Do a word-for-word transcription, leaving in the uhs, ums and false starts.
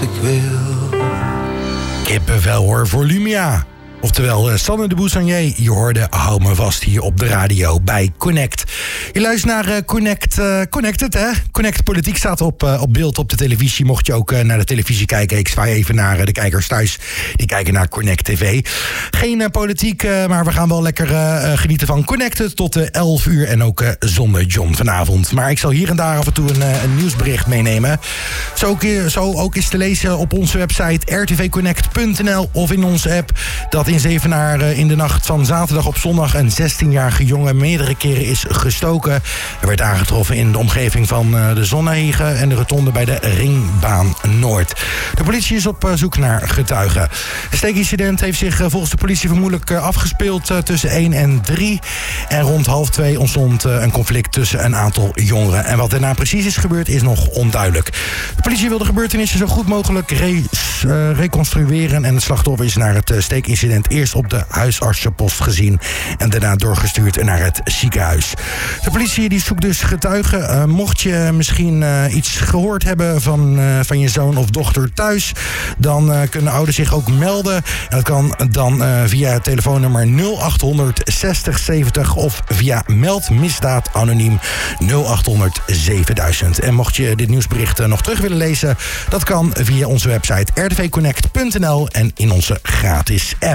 ik wil. Kippenvel hoor voor Lumia. Oftewel, uh, Sanne de Boussagne, je hoorde Hou me vast hier op de radio bij Connect. Je luistert naar uh, Connect, uh, Connected, hè? Connect Politiek staat op, uh, op beeld op de televisie. Mocht je ook uh, naar de televisie kijken, ik zwaai even naar uh, de kijkers thuis. Die kijken naar Connect T V. Geen uh, politiek, uh, maar we gaan wel lekker uh, genieten van Connected tot uh, elf uur. En ook uh, zonder John vanavond. Maar ik zal hier en daar af en toe een, uh, een nieuwsbericht meenemen. Zo ook, uh, zo ook is te lezen op onze website r t v connect punt n l of in onze app. Dat in Zevenaar in de nacht van zaterdag op zondag een zestienjarige jongen meerdere keren is gestoken. Er werd aangetroffen in de omgeving van de Zonnehegen en de rotonde bij de Ringbaan Noord. De politie is op zoek naar getuigen. Het steekincident heeft zich volgens de politie vermoedelijk afgespeeld tussen één en drie. En rond half twee ontstond een conflict tussen een aantal jongeren. En wat daarna precies is gebeurd is nog onduidelijk. De politie wil de gebeurtenissen zo goed mogelijk re- uh, reconstrueren en het slachtoffer is naar het steekincident eerst op de huisartsenpost gezien en daarna doorgestuurd naar het ziekenhuis. De politie die zoekt dus getuigen. Uh, mocht je misschien uh, iets gehoord hebben van, uh, van je zoon of dochter thuis, dan uh, kunnen ouders zich ook melden. En dat kan dan uh, via het telefoonnummer nul achthonderd zestig zeventig of via meldmisdaad anoniem nul achthonderd zevenduizend. En mocht je dit nieuwsbericht uh, nog terug willen lezen, dat kan via onze website r t v connect punt n l en in onze gratis app.